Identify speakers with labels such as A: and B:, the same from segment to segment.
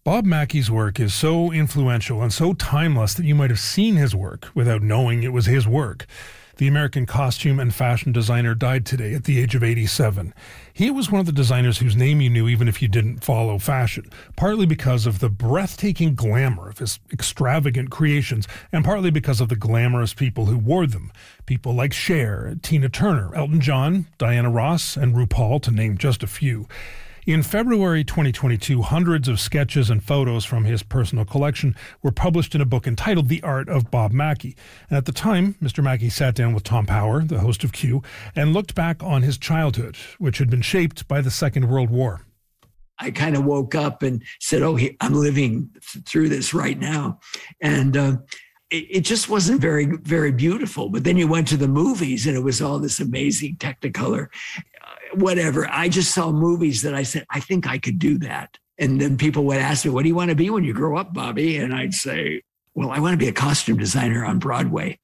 A: Bob Mackie's work is so influential and so timeless that you might have seen his work without knowing it was his work. The American costume and fashion designer died today at the age of 87. He was one of the designers whose name you knew even if you didn't follow fashion, partly because of the breathtaking glamour of his extravagant creations, and partly because of the glamorous people who wore them. People like Cher, Tina Turner, Elton John, Diana Ross, and RuPaul, to name just a few. In February 2022, hundreds of sketches and photos from his personal collection were published in a book entitled The Art of Bob Mackie. And at the time, Mr. Mackie sat down with Tom Power, the host of Q, and looked back on his childhood, which had been shaped by the Second World War.
B: I kind of woke up and said, I'm living through this right now. And it just wasn't very, very beautiful. But then you went to the movies and it was all this amazing Technicolor. Whatever. I just saw movies that I said, I think I could do that. And then people would ask me, what do you want to be when you grow up, Bobby? And I'd say, well, I want to be a costume designer on Broadway,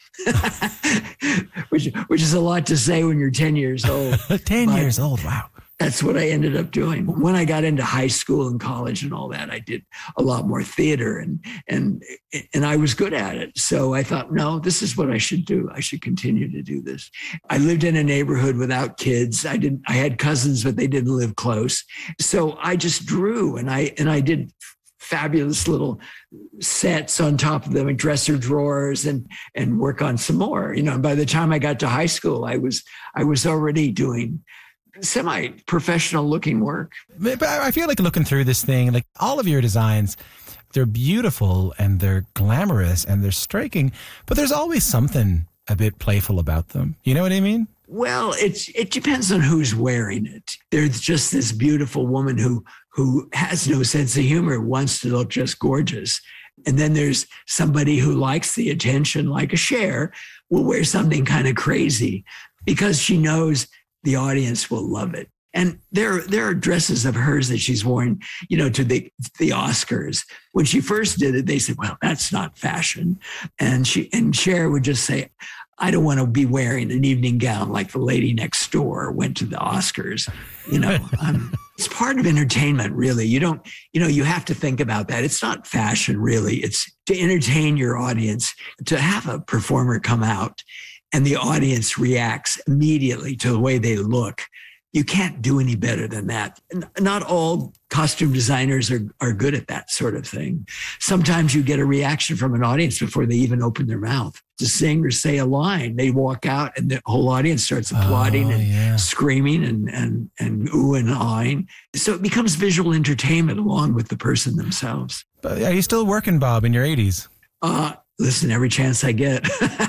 B: which is a lot to say when you're 10 years old.
C: 10 years old. Wow.
B: That's what I ended up doing. When I got into high school and college and all that, I did a lot more theater and I was good at it. So I thought, no, this is what I should do. I should continue to do this. I lived in a neighborhood without kids. I had cousins, but they didn't live close. So I just drew and I did fabulous little sets on top of them and dresser drawers and work on some more. By the time I got to high school, I was already doing semi-professional looking work.
C: But I feel like looking through this thing, like all of your designs, they're beautiful and they're glamorous and they're striking, but there's always something a bit playful about them. You know what I mean?
B: Well, it depends on who's wearing it. There's just this beautiful woman who has no sense of humor, wants to look just gorgeous. And then there's somebody who likes the attention, like a Cher, will wear something kind of crazy because she knows the audience will love it. And there are dresses of hers that she's worn, to the Oscars. When she first did it, they said, well, that's not fashion. And Cher would just say, I don't want to be wearing an evening gown like the lady next door went to the Oscars. It's part of entertainment, really. You have to think about that. It's not fashion, really. It's to entertain your audience, to have a performer come out and the audience reacts immediately to the way they look. You can't do any better than that. Not all costume designers are good at that sort of thing. Sometimes you get a reaction from an audience before they even open their mouth to sing or say a line. They walk out and the whole audience starts applauding and screaming and ooh and ahhing. So it becomes visual entertainment along with the person themselves.
C: But are you still working, Bob, in your 80s?
B: Listen, every chance I get.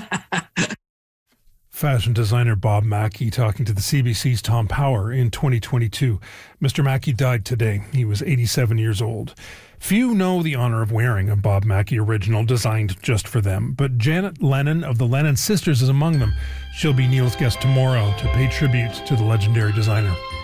A: Fashion designer Bob Mackie talking to the CBC's Tom Power in 2022. Mr. Mackie died today. He was 87 years old. Few know the honor of wearing a Bob Mackie original designed just for them, but Janet Lennon of the Lennon Sisters is among them. She'll be Neil's guest tomorrow to pay tribute to the legendary designer.